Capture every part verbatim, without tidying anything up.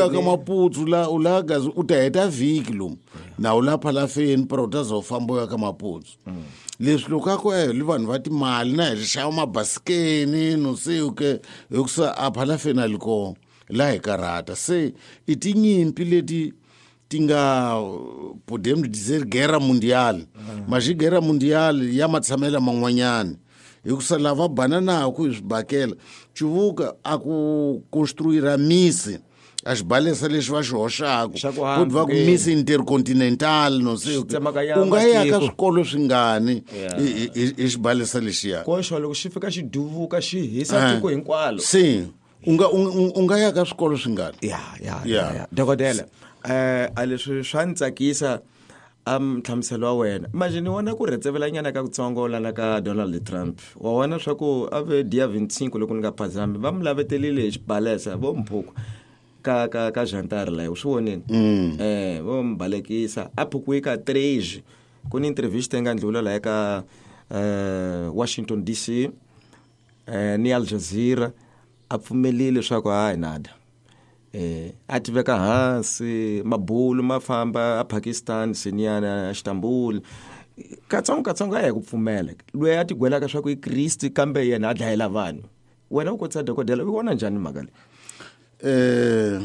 ya ka Maputsu la u la gazi u ta heta vhiki lomu na u la phalafeni para u ta za u famba u ya ka Maputsu leswi loko a ku li vanhu va timali na hi xava mabasikeni no se u ke hikusa a phalafeni a liko la hi karata se i tinyimpi leti ti nga podemos dizer guerra mundial mas guerra mundial ya matshamela man'wanyana hikusa lava bananaku hi swibakela Chuvuka a ku construira misi a xibalesa leswi va xi hoxaku kuti va ku misi intercontinental no se u nga ya ka swikolo swingani hi xibalesa lexiya koxo loko xi fika xi duvuka xi hisa tiko hinkwalo si u nga u nga ya ka swikolo swingani ya ya ya dokodela eh a leswi swa ntsakisa am tlhamselo wa wena imagine wona ku retsevelanyana ka kutsongola na ka Donald Trump wa wona swa ku ave dia twenty-five loko ni nga phazami va mulavetelile xibalesa vo mphuku ka ka ka jantar la u swonini eh vo mbalekisa aphuku ka três ku ni entrevista nga ndlula la ka eh Washington D C eh ni Al Jazeera apfumelile swa ku hayi nada eh ativeka hansi mabulu mafamba a Pakistan siniyana Istanbul katsongo katsongo ya ku pfumela loyi a tigwela ka swa ku i Kristi kambe yena a dlayela vanhu wena u kotsa dokodela u vona njhani magale eh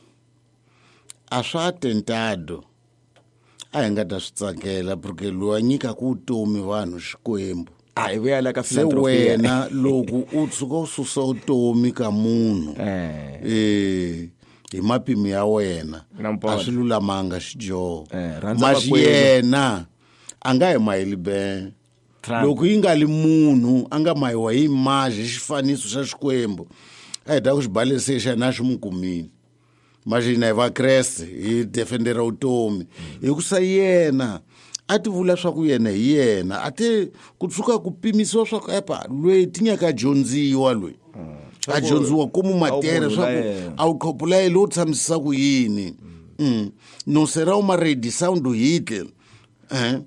a swa tentado a hi nga ta swi tsakela porque loyi a nyika ku vutomi vanhu Xikwembu a hi vuya la ka se philanthropy wena loko u tshuka u susa vutomi ka munhu eh eh hi mapimi ya wena Nampona. a swi lulamanga xidyoho Eh, rhandza mas vakwenu. yena a nga hi maheli be Trump. loko yi nga li munhu a nga mahiwa hi imaji hi xifaniso xa Xikwembu a hi ta ku xibalese xa na xi mu kumile majina hi vakreste hi defendera vutomi hikusa yena a ti vula swa ku yena hi yena a ti ku tshuka ku pimisiwa swa ku epa loyi tinyaka dyondziwa loyi a dyondziwa komu matere swa ku a wu khopula yi lo tshamisisa ku yini mm no será uma reedição do Hitler eh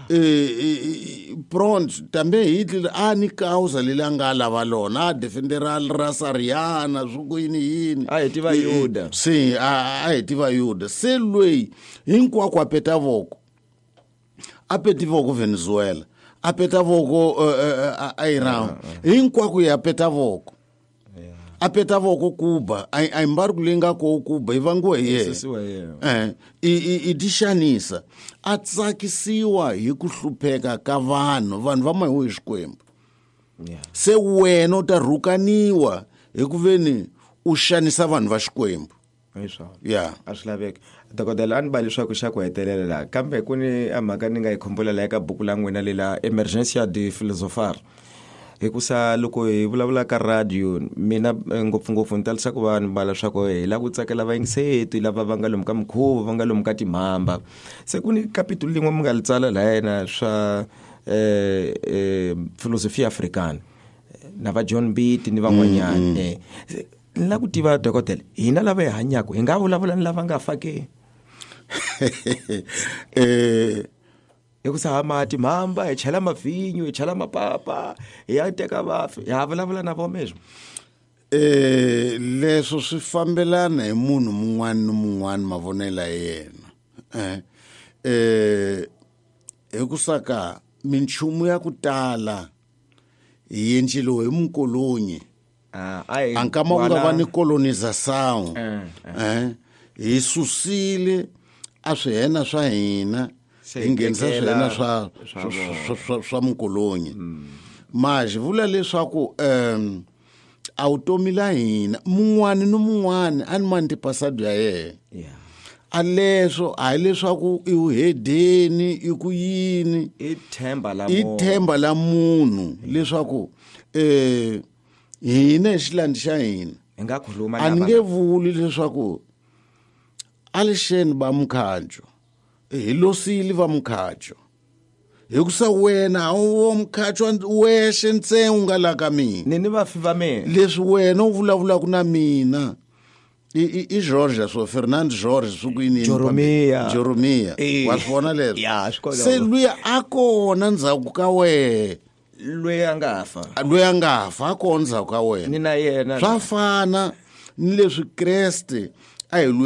eh pronto também Hitler a ni causa leli anga lava lona a defendera raça ariana swo yini yini a hi tiva Yuda si a a hi tiva Yuda se loyi hinkwako a peta voko a peti voko Venezuela a peta voko a Iran hinkwako ya peta voko a peta voko Cuba a embargo lenga ko Cuba ivangiwe hi yena eh i i dishanisa a tsakisiwa hi ku hlupheka ka vanhu vanhu va mahiwe hi Xikwembu se wena u ta rhukaniwa hi ku veni u xanisa vanhu va Xikwembu Aisha. ya A swi laveki. Dokodela a ni ba leswaku xa ku hetelela la kambe ku ni a mhaka ni nga yi khombolela eka buku la n'wina lela Emergência de Philosophar. Hikusa loko hi vulavula ka radio mina ngopfungopfu ni talisa ku vanhu va leswaku hi la ku tsakela vayingiseti lava va nga lomu ka mikhuva va nga lomu ka timhamba se ku ni kapitulu lin'we mi nga li tsala la yena swa eh, eh, filosofia africana na va John Beat ni van'wanyana eh la ku tiva dokodela hina lava hi hanyaka hi nga vulavula ni lava nga fake eh hikusa mati mhamba hi chela mavinyo hi chela mapapa hi ya teka vafi hi vulavula na vona mesmo eh leswo swi fambelana hi munhu mun'wana ni mun'wana mavonela yena eh eh hikusaka minchumu ya ku tala hi yencilo hi mukolonyi ankama ku nga va ni colonização eh hi susile a swihena swa hina hi nghenisa swihena swa swa swa mukolonyi maji vula leswaku um a vutomi la hina mun'wana ni mun'wana a ni mani tipasado ya yena a leswo a hi leswaku i uhedeni i ku yini i themba la i themba la munhu leswaku eh hina hi xilandi xa hina hi nga khuluma a ni nge vuli leswaku alixeni va mukhajo hi losili va mukhajo hikusa wena a wo mukhajo wexe ntsengo u nga la ka mina ni ni vafi va mina leswi wena u vulavulaka na mina i i George so Fernando George sukuyini Jeromia Jeromia wa swona leswo ya swi kona se luya a kona ndzhaku ka wena loyi a nga fa loyi a nga fa a kona ndzhaku ka wena ni na yena swa fana ni leswi Kreste a hi